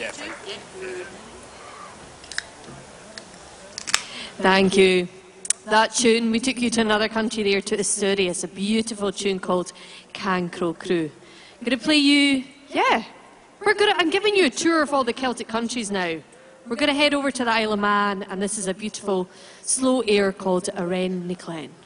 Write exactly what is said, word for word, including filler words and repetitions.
Yeah, fine. Thank you. That tune, we took you to another country there, to Asturias, a beautiful tune called Cancro Crew. I'm going to play you, yeah, we're gonna, I'm giving you a tour of all the Celtic countries now. We're going to head over to the Isle of Man, and this is a beautiful slow air called Aren Niclen.